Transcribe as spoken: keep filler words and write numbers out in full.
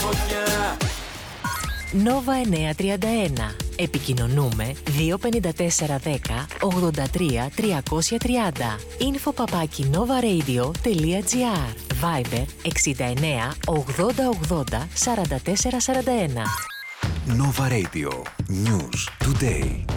φωτιά. Νόβα εννιακόσια τριάντα ένα. Επικοινωνούμε δύο πέντε τέσσερα δέκα ογδόντα τρία τριακόσια τριάντα. Info παπάκι novaradio.gr. Viber εξήντα εννέα ογδόντα ογδόντα σαράντα τέσσερα σαράντα ένα. Nova Radio. News Today.